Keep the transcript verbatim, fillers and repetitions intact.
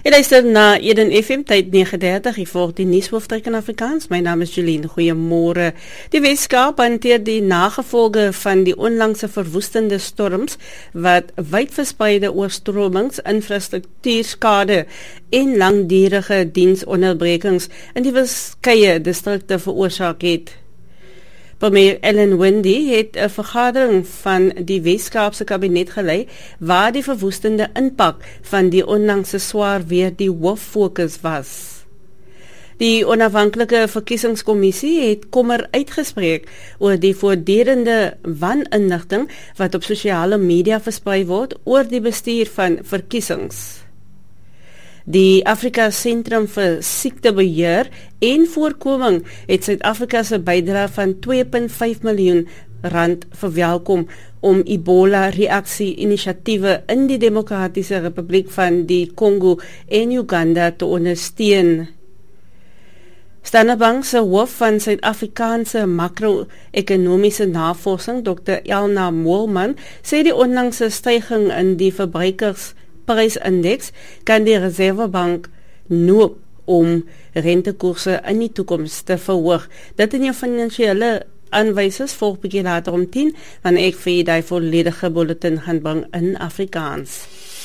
Jy luister na Eden F M, tyd nege dertig, hier volg die nuushoofstuk in Afrikaans. My naam is Jolien, goeiemôre. Die Weskaap hanteer die nagevolge van die onlangse verwoestende storms wat wyd verspreide oorstromings, infrastruktuurskade en langdurige diensonderbrekings in die verskeie distrikte veroorsaak het. Premier Ellen Wendy het 'n vergadering van die Weskaapse kabinet gelei waar die verwoestende impak van die onlangse swaar weer die hooffokus was. Die onafhanklike verkiesingskommissie het kommer uitgespreek oor die voortdurende waninligting wat op sosiale media versprei word oor die bestuur van verkiesings. Die Afrika Sentrum vir Siektebeheer en Voorkoming het Suid-Afrika se bydrae van twee komma vyf miljoen rand verwelkom om Ebola-reaksie-inisiatiewe in die Demokratiese Republiek van die Kongo en Uganda te ondersteun. Standard Bank se hoof van Suid-Afrikaanse makro-ekonomiese navorsing, dokter Elna Moelman, sê die onlangse styging in die verbruikers prysindeks kan die Reservebank noop om rentekoerse in die toekoms te verhoog. Dit in jou finansiële aanwysers volg bietjie later om tien, wanneer ek vir die volledige bulletin gaan bring in Afrikaans.